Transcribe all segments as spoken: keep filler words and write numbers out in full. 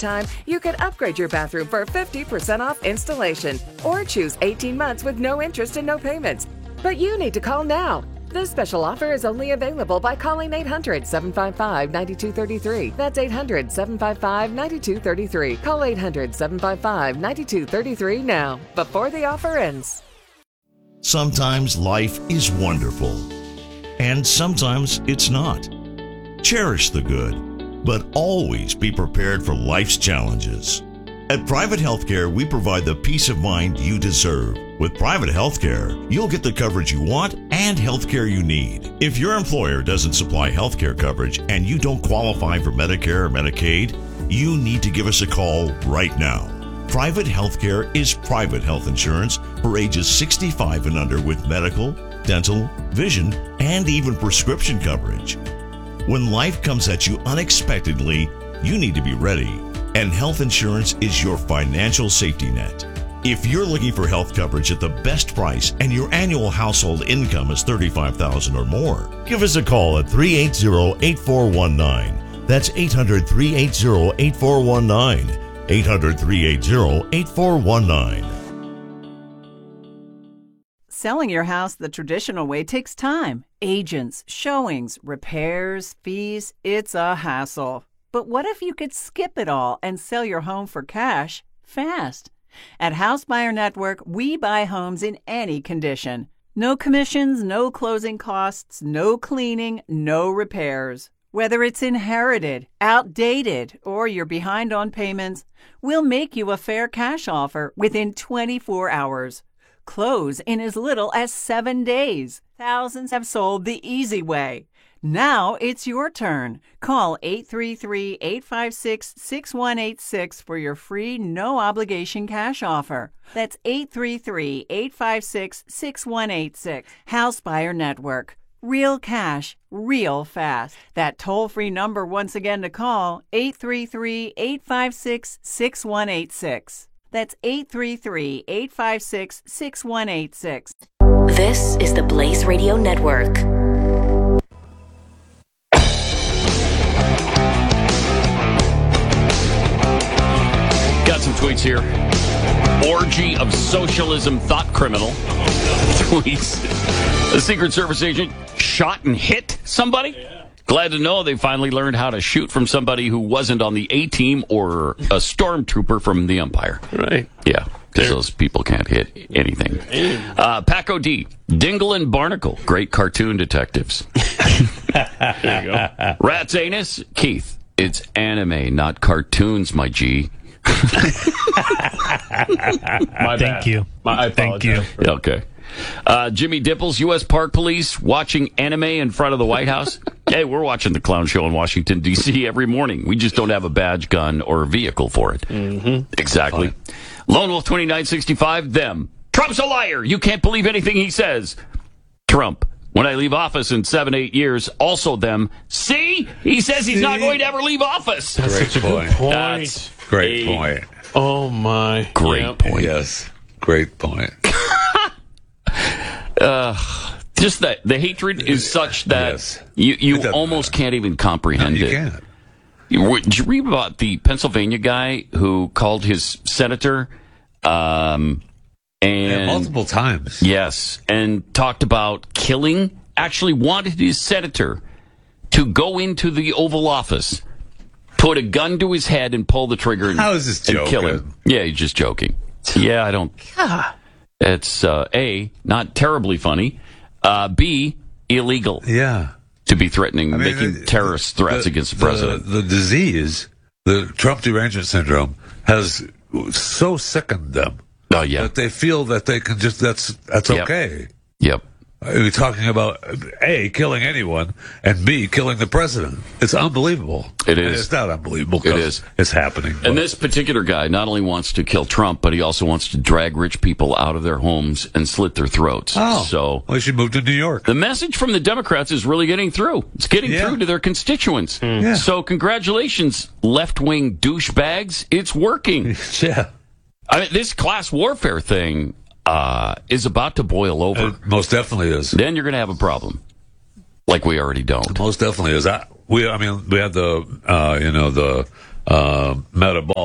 time, you could upgrade your bathroom for fifty percent off installation or choose eighteen months with no interest and no payments. But you need to call now. This special offer is only available by calling eight hundred, seven five five, nine two three three. That's eight hundred, seven five five, nine two three three. Call eight hundred, seven five five, nine two three three now, before the offer ends. Sometimes life is wonderful, and sometimes it's not. Cherish the good, but always be prepared for life's challenges. At Private Healthcare, we provide the peace of mind you deserve. With Private Healthcare, you'll get the coverage you want and healthcare you need. If your employer doesn't supply healthcare coverage and you don't qualify for Medicare or Medicaid, you need to give us a call right now. Private Healthcare is private health insurance for ages sixty-five and under with medical, dental, vision, and even prescription coverage. When life comes at you unexpectedly, you need to be ready. And health insurance is your financial safety net. If you're looking for health coverage at the best price and your annual household income is thirty-five thousand dollars or more, give us a call at three eight zero, eight four one nine. That's eight hundred, three eight zero, eight four one nine. eight hundred, three eight zero, eight four one nine. Selling your house the traditional way takes time. Agents, showings, repairs, fees. It's a hassle. But what if you could skip it all and sell your home for cash fast? At House Buyer Network, we buy homes in any condition. No commissions, no closing costs, no cleaning, no repairs. Whether it's inherited, outdated, or you're behind on payments, we'll make you a fair cash offer within twenty-four hours. Close in as little as seven days. Thousands have sold the easy way. Now it's your turn. Call eight three three, eight five six, six one eight six for your free no-obligation cash offer. That's eight three three, eight five six, six one eight six. House Buyer Network. Real cash, real fast. That toll-free number once again to call, eight three three, eight five six, six one eight six. That's eight three three, eight five six, six one eight six. This is the Blaze Radio Network. Got some tweets here. Orgy of socialism thought criminal. Tweets. The Secret Service agent shot and hit somebody. Yeah. Glad to know they finally learned how to shoot from somebody who wasn't on the A-team or a stormtrooper from the Empire. Right. Yeah, because those people can't hit anything. Uh, Paco D. Dingle and Barnacle. Great cartoon detectives. There you go. Rat's Anus. Keith. It's anime, not cartoons, my G. My Thank you. My, I Thank you. Yeah, okay. Uh, Jimmy Dipples, U S Park Police, watching anime in front of the White House. Hey, we're watching the clown show in Washington, D C every morning. We just don't have a badge, gun, or vehicle for it. Mm-hmm. Exactly. Fine. Lone Wolf twenty-nine sixty-five, them. Trump's a liar. You can't believe anything he says. Trump. When I leave office in seven, eight years, also them. See? He says he's See? not going to ever leave office. That's Great such a point. good point. That's great a, point. Oh, my. Great yep. point. Yes. Great point. uh, just that the hatred is such that yes. you, you almost matter. can't even comprehend no, you it. You can't. You, did you read about the Pennsylvania guy who called his senator? Um... And, yeah, multiple times. Yes, and talked about killing, actually wanted his senator to go into the Oval Office, put a gun to his head and pull the trigger and, How is this and kill him. Yeah, he's just joking. Yeah, I don't... It's, uh, A, not terribly funny, uh, B, illegal. Yeah. To be threatening, I mean, making the, terrorist threats the, against the president. The, the disease, the Trump derangement syndrome, has so sickened them. Oh, yeah. That they feel that they can just, that's that's Yep. okay. Yep. We're talking about, A, killing anyone, and B, killing the president. It's unbelievable. It And is. it's not unbelievable. It is. It's happening. And but- this particular guy not only wants to kill Trump, but he also wants to drag rich people out of their homes and slit their throats. Oh, so well, he should move to New York. The message from the Democrats is really getting through. It's getting Yeah. through to their constituents. Mm. Yeah. So congratulations, left-wing douchebags. It's working. Yeah. I mean, this class warfare thing uh, is about to boil over. It most definitely is. Then you're going to have a problem, like we already don't. Most definitely is. I, we, I mean, we had the, uh, you know, the uh, metabolic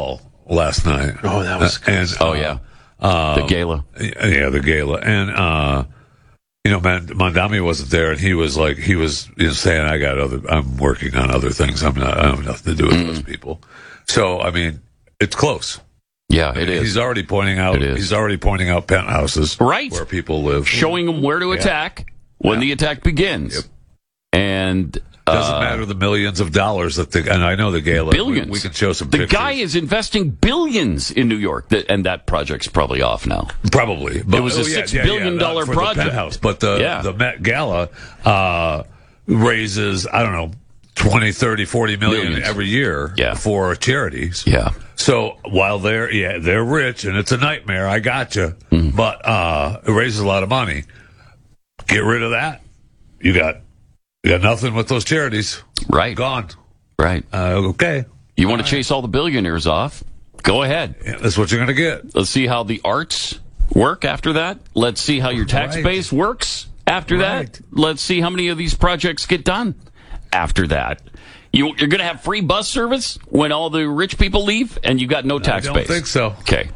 last night. Oh, that was uh, and, Oh, uh, yeah. uh, The gala. Yeah, the gala. And, uh, you know, man, Mondami wasn't there, and he was like, he was you know, saying, I got other, I'm working on other things. I'm not, I have nothing to do with Mm. those people. So, I mean, it's close. Yeah, it is. He's already pointing out, It is. he's already pointing out penthouses. Right. Where people live. Showing them where to attack when Yeah. the attack begins. Yep. And Doesn't uh, matter the millions of dollars that the, and I know the gala. billions. We, we can show some The pictures. guy is investing billions in New York, that, and that project's probably off now. Probably. But, It was a oh, yeah, six yeah, billion yeah, dollar for project. The penthouse. But the, Yeah. the Met Gala uh, raises, I don't know, twenty, thirty, forty million Millions. every year Yeah. for charities. Yeah. So while they're, yeah, they're rich and it's a nightmare, I gotcha. Mm-hmm. But uh, it raises a lot of money. Get rid of that. You got, you got nothing with those charities. Right. Gone. Right. Uh, okay. You want to chase all the billionaires off? Go ahead. Yeah, that's what you're going to get. Let's see how the arts work after that. Let's see how your tax Right. base works after Right. that. Let's see how many of these projects get done after that. You, you're going to have free bus service when all the rich people leave, and you've got no tax I don't base. think so. Okay.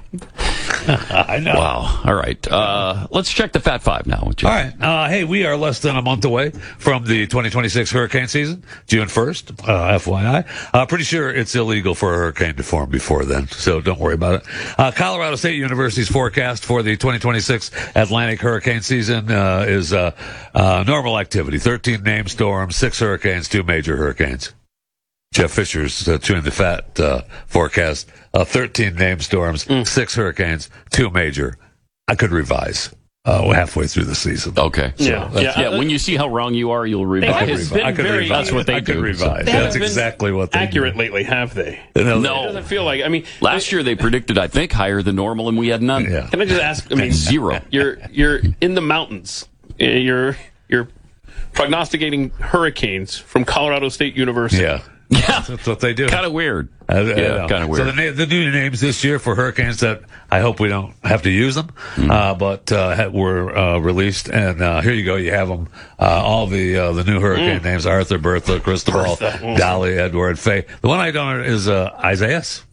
I know. Wow. All right. Uh, let's check the Fat Five now. Jeff. All right. Uh, hey, we are less than a month away from the twenty twenty-six hurricane season, June first, uh, F Y I. Uh, pretty sure it's illegal for a hurricane to form before then, so don't worry about it. Uh, Colorado State University's forecast for the twenty twenty-six Atlantic hurricane season uh, is uh, uh, normal activity, thirteen named storms, six hurricanes, two major hurricanes. Jeff Fisher's uh, chewing the fat uh, forecast, uh, thirteen named storms, Mm. six hurricanes, two major. I could revise uh, halfway through the season. Okay. So, Yeah. yeah. Yeah. When you see how wrong you are, you'll They revise. haven't Revi- been I could very- revise. That's what they I could do. revise. They That's haven't been exactly what they accurate do. lately, have they? No. It No. doesn't feel like. I mean, Last year they predicted, I think, higher than normal, and we had none. Yeah. Can I just ask? I mean, Zero. You're you're in the mountains. Uh, You're you're prognosticating hurricanes from Colorado State University. Yeah. Yeah. That's what they do. Kind of weird. Uh, yeah, kind of weird. So the, na- the new names this year for hurricanes that I hope we don't have to use them, Mm. uh, but uh, ha- were uh, released. And uh, here you go. You have them. Uh, all the uh, the new hurricane Mm. names: Arthur, Bertha, Cristobal, Bertha. Dolly, Edward, Faye. The one I don't know is uh, Isaias.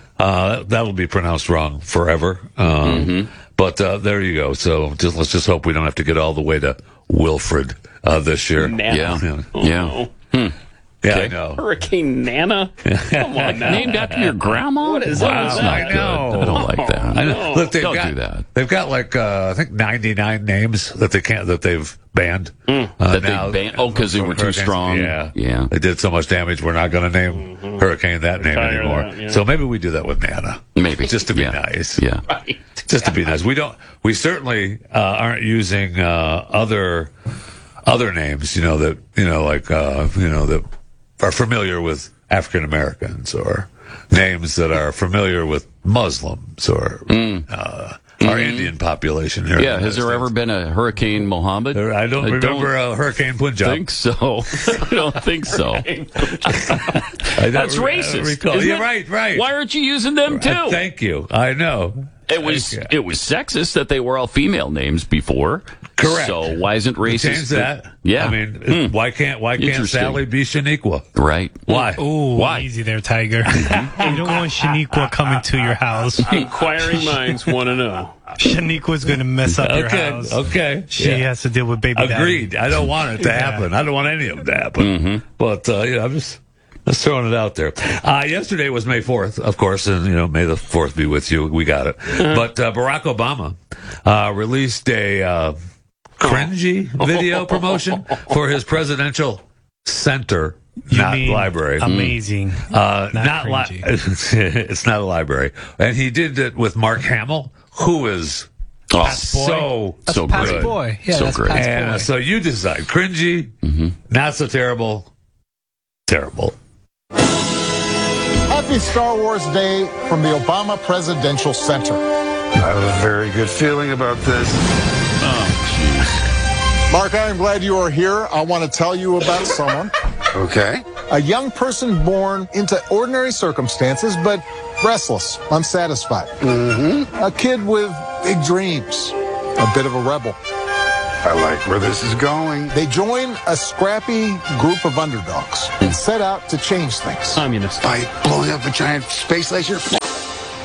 Uh, that'll be pronounced wrong forever. Um, Mm-hmm. But uh, there you go. So just let's just hope we don't have to get all the way to Wilfred uh, this year. Nana. Yeah. Oh, Yeah. no. Yeah, Okay. I know. Hurricane Nana. Come on now. Named after your grandma? What is Wow, that? not I good. know. I don't like that. I know. Look, they've Don't got, do that. They've got like uh, I think ninety-nine names that they can't that they've banned. Uh, That they now- banned- oh, 'cause they from were too hurricanes. strong. Yeah, Yeah. They did so much damage. We're not going to name hurricane that name Retire anymore. that, yeah. So maybe we do that with Nana. Maybe. just to be Yeah. nice. Yeah. Right. Just to be nice. We don't. We certainly uh, aren't using uh, other other names. You know that you know like uh, you know that are familiar with African Americans or names that are familiar with Muslims or uh, our Indian population here. in Mm. Yeah. the Has United there ever States. been a Hurricane Mohammed? There- I don't remember a Hurricane Punjab. think so. I don't think so. I don't That's re- I racist. recall- isn't You're it? right, right. Why aren't you using them too? Uh, thank you. I know. It was Thank you. it was sexist that they were all female names before. Correct. So why isn't We racist? change that. Yeah. I mean, Hmm. why can't why can't Interesting. Sally be Shaniqua? Right. Why? Ooh, Why? easy there, Tiger. You don't want Shaniqua coming to your house. Inquiring minds want to know. Shaniqua's going to mess up your Okay. house. Okay. She Yeah. has to deal with baby daddy. Agreed. I don't want it to Yeah. happen. I don't want any of them to happen. Mm-hmm. But uh, you know, I'm just just throwing it out there. Uh, yesterday was May fourth, of course, and you know, May the fourth be with you. We got it. But uh, Barack Obama uh, released a uh, cringy video promotion for his presidential center, You not mean library. Amazing. Uh, Not not li- cringy. It's not a library, and he did it with Mark Hamill, who is Oh, Pat's boy. so That's so Pat's good. boy. Yeah, So that's great. Pat's And uh, boy. so you decide cringy, not so terrible, terrible. Happy Star Wars Day from the Obama Presidential Center. I have a very good feeling about this. Mark, I am glad you are here. I want to tell you about someone. Okay. A young person born into ordinary circumstances, but restless, unsatisfied. Mm-hmm. A kid with big dreams, a bit of a rebel. I like where this is going. They join a scrappy group of underdogs and set out to change things. Communist. By blowing up a giant space laser.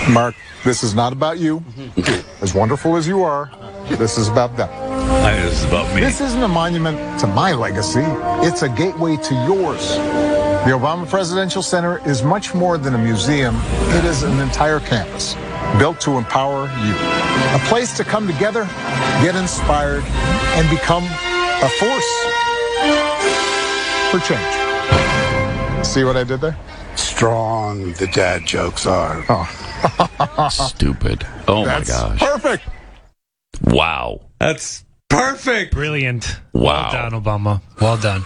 Mark, this is not about you. As wonderful as you are, this is about them. I think this is about me. This isn't a monument to my legacy. It's a gateway to yours. The Obama Presidential Center is much more than a museum. It is an entire campus built to empower you. A place to come together, get inspired, and become a force for change. See what I did there? Strong the dad jokes are. Oh. Stupid. Oh, That's my gosh. perfect. Wow. That's perfect. Brilliant. Wow. Well done, Obama. Well done.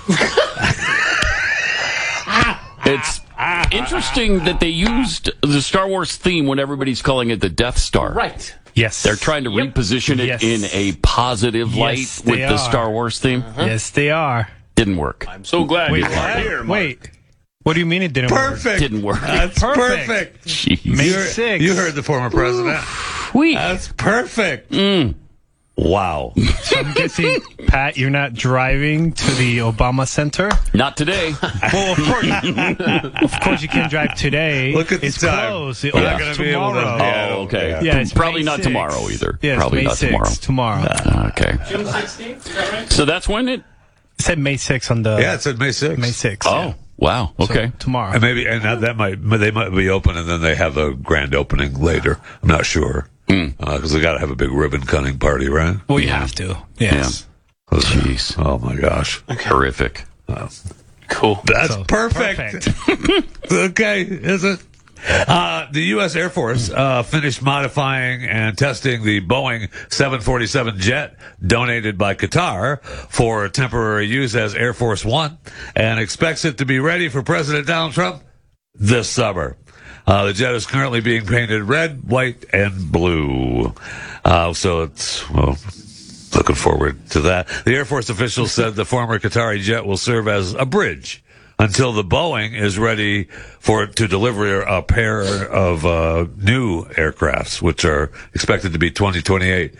It's interesting that they used the Star Wars theme when everybody's calling it the Death Star. Right. Yes. They're trying to Yep. reposition it Yes. in a positive light Yes, with they the are. Star Wars theme. Yes, they are. Didn't work. I'm so glad Wait, you are what? here, Mark. Wait. What do you mean it didn't work? Perfect. Didn't work. That's Perfect. perfect. Jeez. May You heard- sixth. You heard the former president. Wheat. That's perfect. Mm. Wow. So I'm guessing, Pat, you're not driving to the Obama Center? Not today. Well, of course, of course you can drive today. Look at the it's time. closed. It We're opens not gonna be able to- tomorrow. Yeah. Oh, okay. Yeah. Yeah, it's Probably May not sixth. tomorrow either. Yeah, it's Probably May not tomorrow. sixth, tomorrow. Uh, okay. June sixteenth, is that right? So that's when it. It said May sixth on the Yeah, it said May sixth. May sixth. Oh, yeah. wow. So, Okay. tomorrow. And maybe, and that, that might, they might be open, and then they have a grand opening later. I'm not sure because Mm. uh, they got to have a big ribbon cutting party, right? Well, you have to. Yes. Jeez. Oh my gosh, Horrific. Cool. that's So, perfect. Okay, is it? Uh, the U S Air Force uh, finished modifying and testing the Boeing seven forty-seven jet donated by Qatar for temporary use as Air Force One and expects it to be ready for President Donald Trump this summer. Uh, the jet is currently being painted red, white, and blue. Uh, so it's, well, looking forward to that. The Air Force officials said the former Qatari jet will serve as a bridge until the Boeing is ready for it to deliver a pair of uh, new aircrafts, which are expected to be twenty twenty-eight.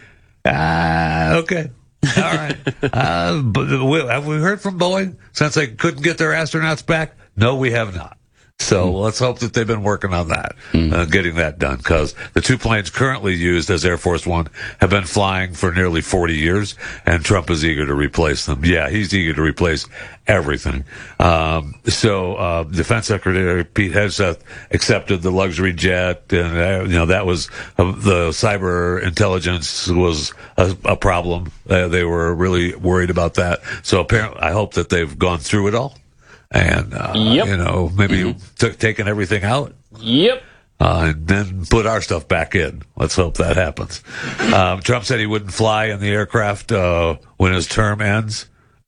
Ah, okay. All right. Uh, but have we heard from Boeing since they couldn't get their astronauts back? No, we have not. So let's hope that they've been working on that, uh, getting that done, because the two planes currently used as Air Force One have been flying for nearly forty years, and Trump is eager to replace them. Yeah, he's eager to replace everything. Um, so uh, Defense Secretary Pete Hegseth accepted the luxury jet, and uh, you know that was uh, the cyber intelligence was a, a problem. Uh, they were really worried about that. So apparently, I hope that they've gone through it all. And, uh, Yep. you know, maybe mm-hmm. t- taking everything out. Yep. Uh, and then put our stuff back in. Let's hope that happens. Um, Trump said he wouldn't fly in the aircraft uh, when his term ends.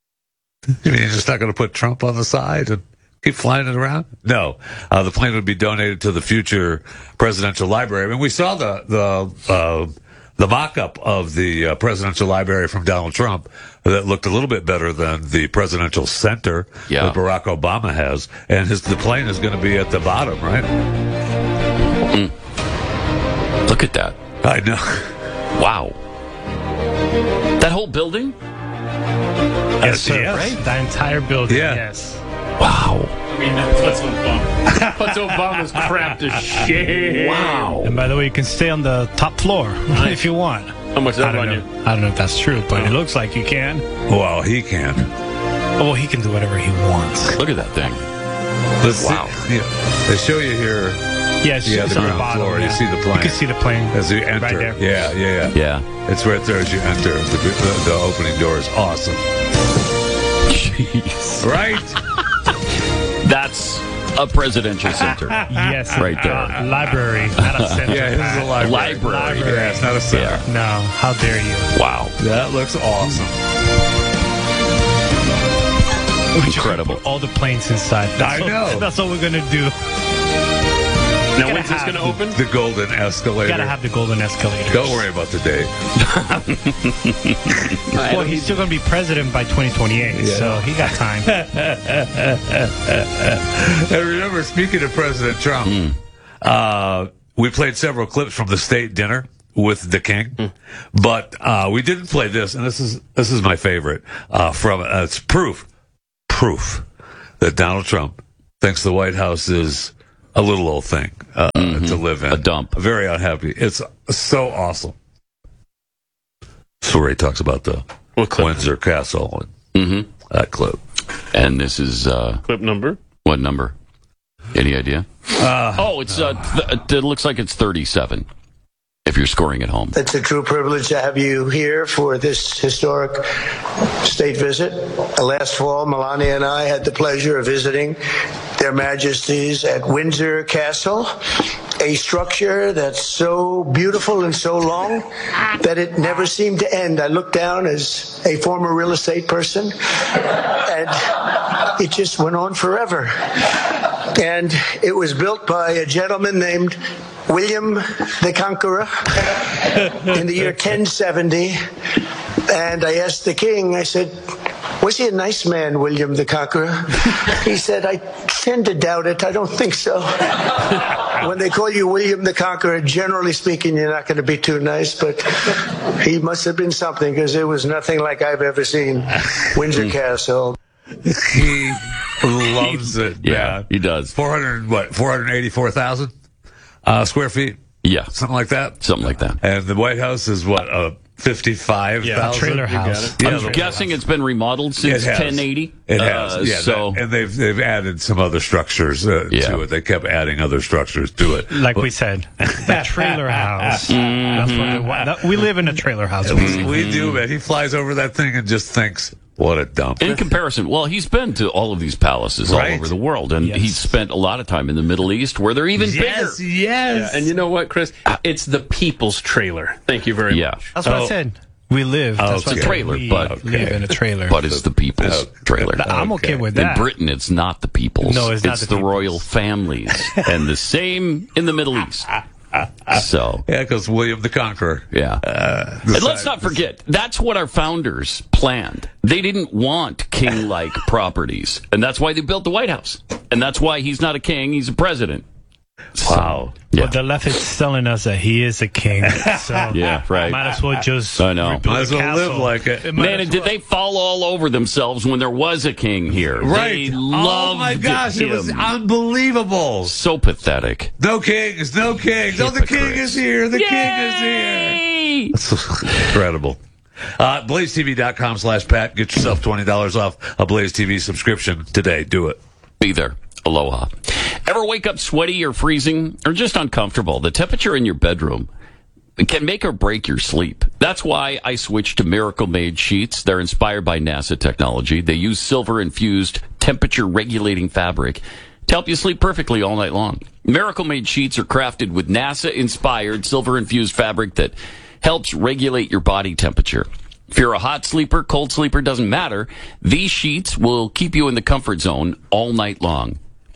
You mean you're just not going to put Trump on the side and keep flying it around? No. Uh, the plane would be donated to the future presidential library. I mean, we saw the the uh, the mock-up of the uh, presidential library from Donald Trump that looked a little bit better than the presidential center Yeah. that Barack Obama has. And his the plane is going to be at the bottom, right? Mm. Look at that. I know. Wow. That whole building? Yes, sir. yes. Right? The entire building. Yeah. Yes. Wow. I mean, that's what's Obama. What's Obama's crap to shit. Wow. And by the way, you can stay on the top floor if you want. How much is I that don't on know. you? I don't know if that's true, but it looks like you can. Well, he can. Oh, he can do whatever he wants. Look at that thing. Let's Wow. See, yeah, they show you here Yes, Yeah, it's the on the ground bottom. floor. You yeah. see the plane. You can see the plane as you enter. right there. Yeah, yeah, yeah. Yeah. It's right there as you enter. The, the, the opening door is awesome. Jeez. Right? That's a presidential center. Yes, Right there. uh, library, not a center. Yeah, this is a library. Library. Yeah, it's not a center. Yeah. No, how dare you? Wow. That looks awesome. Incredible. All the planes inside. That's I what- know. That's what we're gonna do. Now, Gotta when's this have going to open? The golden escalator. Gotta have the golden escalator. Don't worry about the date. Well, he's still gonna be president by twenty twenty-eight, Yeah. so he got time. And remember, speaking of President Trump, Mm. uh, we played several clips from the state dinner with the king, Mm. but uh, we didn't play this, and this is this is my favorite. Uh, from uh, it's proof, proof that Donald Trump thinks the White House is a little old thing uh, mm-hmm. to live in. A dump. Very unhappy. It's so awesome. So where he talks about the Windsor Castle and mm-hmm. that clip. And this is... Uh, clip number? What number? Any idea? Uh, oh, it's uh, th- it looks like it's thirty-seven. If you're scoring at home. It's a true privilege to have you here for this historic state visit. Last fall, Melania and I had the pleasure of visiting Their Majesties at Windsor Castle, a structure that's so beautiful and so long that it never seemed to end. I looked down as a former real estate person, and it just went on forever. And it was built by a gentleman named William the Conqueror in the year ten seventy. And I asked the king, I said, was he a nice man, William the Conqueror? He said, I tend to doubt it. I don't think so. When they call you William the Conqueror, generally speaking, you're not going to be too nice, but he must have been something, because it was nothing like I've ever seen. Windsor Castle. He loves it. Yeah, man. He does. four hundred, what, four hundred eighty-four thousand uh, square feet? Yeah. Something like that? Something like that. And the White House is, what, uh, fifty-five thousand? Yeah, trailer house. Yeah, I'm the, guessing it's been remodeled since it ten eighty. It has. Uh, yeah, so. That, and they've they've added some other structures uh, Yeah. to it. They kept adding other structures to it. Like But- we said, the trailer house. Mm-hmm. That's what it wa- that- we live in a trailer house. we, we do, man. He flies over that thing and just thinks, what a dump. In comparison, well, he's been to all of these palaces Right. all over the world, and Yes. he's spent a lot of time in the Middle East, where they're even yes, bigger. yes. Yeah, and you know what, Chris? It's the people's trailer. Thank you very Yeah. much. That's what Oh. I said. We live. That's Okay. what I It's a said. trailer, we but- live in a trailer. But it's the people's Okay. trailer. I'm okay with In that. Britain, it's not the people's. No, it's not the the people's. royal families, and the same in the Middle East. So, Yeah, because William the Conqueror. yeah. Uh, And let's not forget, that's what our founders planned. They didn't want king-like properties, and that's why they built the White House. And that's why he's not a king, he's a president. Wow. Yeah. But the left is telling us that he is a king. So Yeah, right. might as well just I know. rebuild Might as a well live castle. like it. Might Man, as and did well. they fall all over themselves when there was a king here? Right. They oh, loved my gosh. him. It was unbelievable. So pathetic. No kings. No kings. Oh, the king Hypocrites. is here. The king is here. Yay! Incredible. Uh, blaze T V dot com slash Pat. Get yourself twenty dollars off a Blaze T V subscription today. Do it. Be there. Aloha. Ever wake up sweaty or freezing or just uncomfortable? The temperature in your bedroom can make or break your sleep. That's why I switched to Miracle Made sheets. They're inspired by NASA technology. They use silver-infused temperature-regulating fabric to help you sleep perfectly all night long. Miracle Made sheets are crafted with NASA-inspired silver-infused fabric that helps regulate your body temperature. If you're a hot sleeper, cold sleeper, doesn't matter. These sheets will keep you in the comfort zone all night long.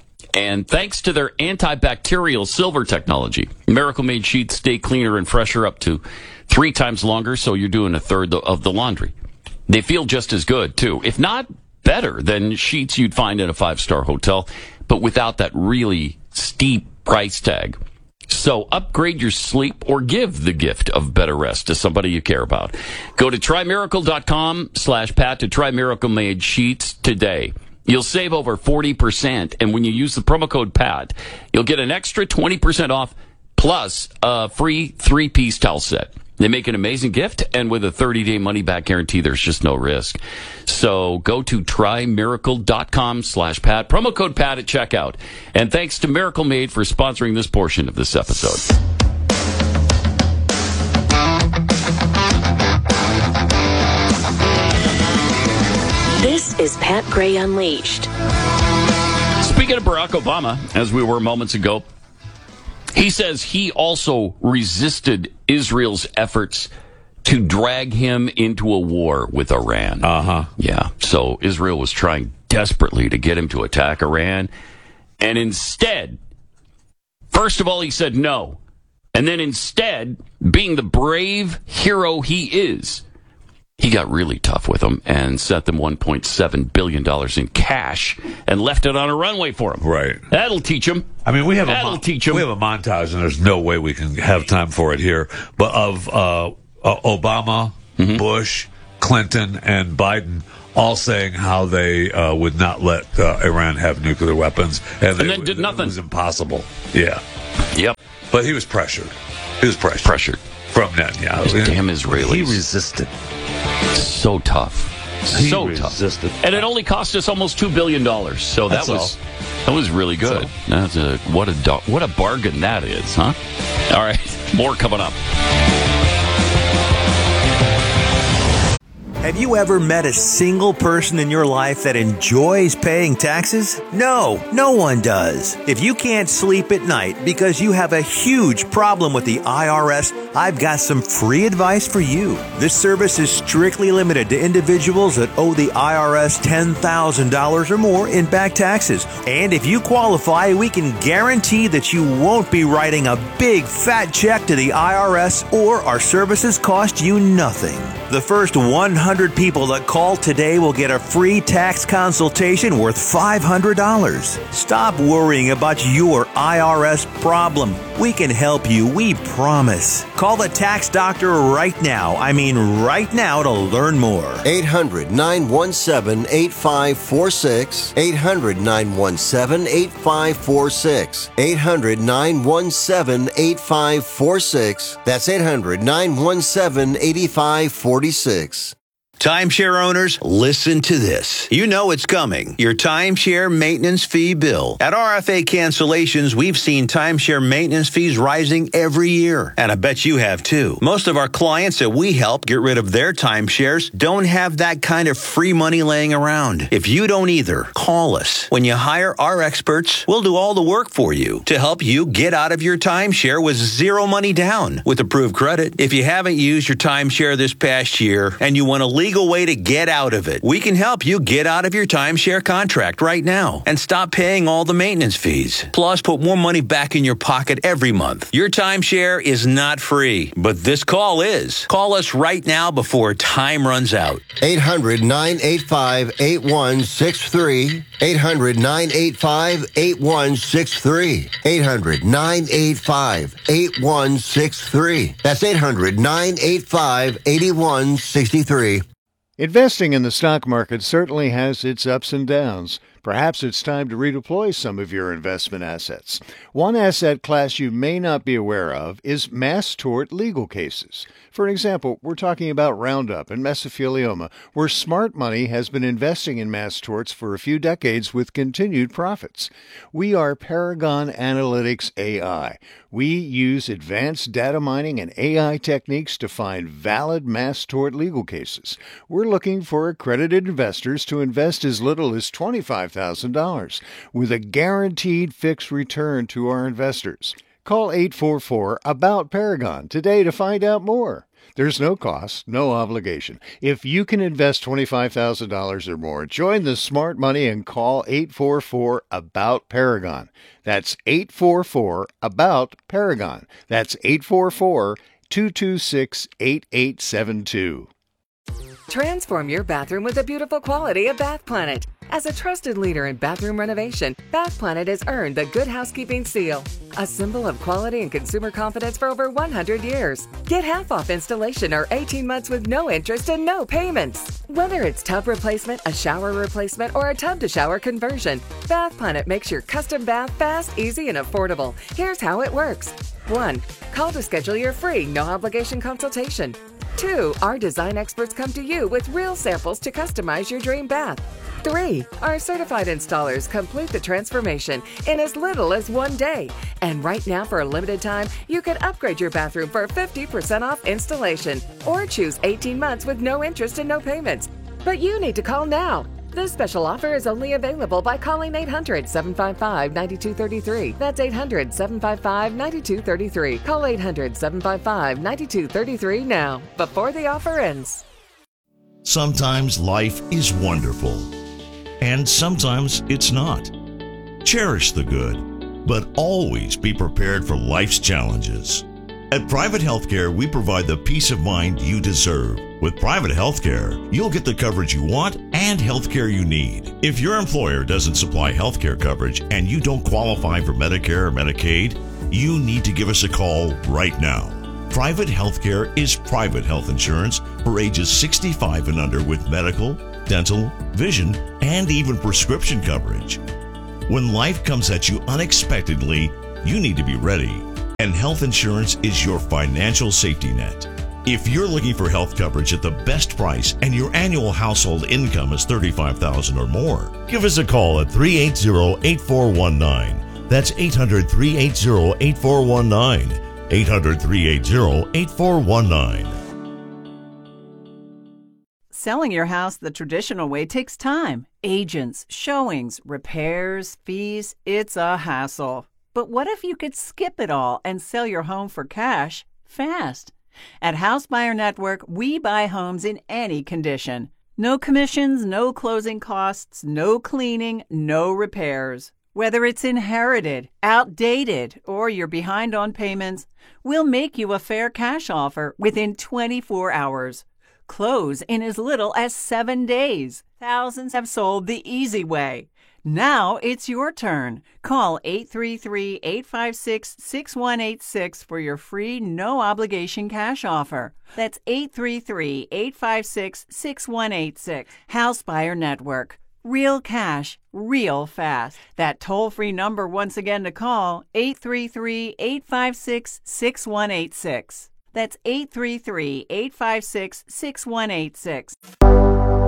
And thanks to their antibacterial silver technology, Miracle Made sheets stay cleaner and fresher up to three times longer, so you're doing a third of the laundry. They feel just as good, too, if not better than sheets you'd find in a five-star hotel, but without that really steep price tag. So upgrade your sleep or give the gift of better rest to somebody you care about. Go to try miracle dot com slash Pat to try Miracle Made sheets today. You'll save over forty percent, and when you use the promo code PAT, you'll get an extra twenty percent off plus a free three-piece towel set. They make an amazing gift, and with a thirty-day money-back guarantee, there's just no risk. So go to try miracle dot com slash Pat, promo code PAT at checkout. And thanks to Miracle Made for sponsoring this portion of this episode. This is Pat Gray Unleashed. Speaking of Barack Obama, as we were moments ago, he says he also resisted Israel's efforts to drag him into a war with Iran. Uh-huh. Yeah. So Israel was trying desperately to get him to attack Iran. And instead, first of all, he said no. And then instead, being the brave hero he is, he got really tough with them and sent them one point seven billion dollars in cash and left it on a runway for him. Right. That'll teach him. I mean, we have That'll a mon- teach him. we have a montage, and there's no way we can have time for it here. But of uh, uh, Obama, Mm-hmm. Bush, Clinton and Biden all saying how they uh, would not let uh, Iran have nuclear weapons. And, and they, then did it nothing. It was impossible. Yeah. Yep. But he was pressured. He was pressured. Pressured. From Netanyahu. Those damn Israelis. He resisted. So tough. He so resisted. tough. And it only cost us almost two billion dollars. So that That's was all. that was really good. That's a, what, a, do- what a bargain that is, huh? All right. More coming up. Have you ever met a single person in your life that enjoys paying taxes? No, no one does. If you can't sleep at night because you have a huge problem with the I R S, I've got some free advice for you. This service is strictly limited to individuals that owe the I R S ten thousand dollars or more in back taxes. And if you qualify, we can guarantee that you won't be writing a big fat check to the I R S, or our services cost you nothing. The first one hundred people that call today will get a free tax consultation worth five hundred dollars. Stop worrying about your I R S problem. We can help you, we promise. Call the tax doctor right now. I mean right now to learn more. eight hundred, nine one seven, eight five four six. eight hundred, nine one seven, eight five four six. eight hundred, nine one seven, eight five four six. That's eight hundred, nine one seven, eight five four six. Timeshare owners, listen to this. You know it's coming. Your timeshare maintenance fee bill. At R F A Cancellations, we've seen timeshare maintenance fees rising every year. And I bet you have too. Most of our clients that we help get rid of their timeshares don't have that kind of free money laying around. If you don't either, call us. When you hire our experts, we'll do all the work for you to help you get out of your timeshare with zero money down with approved credit. If you haven't used your timeshare this past year and you want to leave legal way to get out of it. We can help you get out of your timeshare contract right now and stop paying all the maintenance fees. Plus, put more money back in your pocket every month. Your timeshare is not free, but this call is. Call us right now before time runs out. eight hundred, nine eight five, eight one six three. eight hundred, nine eight five, eight one six three. eight hundred, nine eight five, eight one six three. That's eight hundred, nine eight five, eight one six three. Investing in the stock market certainly has its ups and downs. Perhaps it's time to redeploy some of your investment assets. One asset class you may not be aware of is mass tort legal cases. For example, we're talking about Roundup and mesothelioma, where smart money has been investing in mass torts for a few decades with continued profits. We are Paragon Analytics A I. We use advanced data mining and A I techniques to find valid mass tort legal cases. We're looking for accredited investors to invest as little as twenty-five thousand dollars with a guaranteed fixed return to our investors. Call eight four four, ABOUT Paragon today to find out more. There's no cost, no obligation. If you can invest twenty-five thousand dollars or more, join the smart money and call eight four four, ABOUT Paragon. That's eight four four, ABOUT Paragon. That's eight four four, two two six, eight eight seven two. Transform your bathroom with the beautiful quality of Bath Planet. As a trusted leader in bathroom renovation, Bath Planet has earned the Good Housekeeping seal, a symbol of quality and consumer confidence for over one hundred years. Get half off installation or eighteen months with no interest and no payments. Whether it's tub replacement, a shower replacement, or a tub-to-shower conversion, Bath Planet makes your custom bath fast, easy, and affordable. Here's how it works. one. Call to schedule your free, no-obligation consultation. two. Our design experts come to you with real samples to customize your dream bath. three. Our certified installers complete the transformation in as little as one day. And right now, for a limited time, you can upgrade your bathroom for fifty percent off installation or choose eighteen months with no interest and no payments. But you need to call now. This special offer is only available by calling eight hundred, seven five five, nine two three three. That's eight hundred, seven five five, nine two three three. Call eight hundred, seven five five, nine two three three now, before the offer ends. Sometimes life is wonderful, and sometimes it's not. Cherish the good, but always be prepared for life's challenges. At Private Healthcare, we provide the peace of mind you deserve. With Private Healthcare, you'll get the coverage you want and healthcare you need. If your employer doesn't supply healthcare coverage and you don't qualify for Medicare or Medicaid, you need to give us a call right now. Private healthcare is private health insurance for ages sixty-five and under with medical, dental, vision, and even prescription coverage. When life comes at you unexpectedly, you need to be ready. And health insurance is your financial safety net. If you're looking for health coverage at the best price and your annual household income is thirty-five thousand dollars or more, give us a call at three eight zero, eight four one nine. That's eight hundred, three eight zero, eight four one nine. eight hundred, three eight zero, eight four one nine. Selling your house the traditional way takes time. Agents, showings, repairs, fees, it's a hassle. But what if you could skip it all and sell your home for cash fast? At House Buyer Network, we buy homes in any condition. No commissions, no closing costs, no cleaning, no repairs. Whether it's inherited, outdated, or you're behind on payments, we'll make you a fair cash offer within twenty-four hours. Close in as little as seven days. Thousands have sold the easy way. Now it's your turn. Call eight three three, eight five six, six one eight six for your free no-obligation cash offer. That's eight three three, eight five six, six one eight six. House Buyer Network. Real cash, real fast. That toll-free number once again to call, eight three three, eight five six, six one eight six. That's eight three three, eight five six, six one eight six.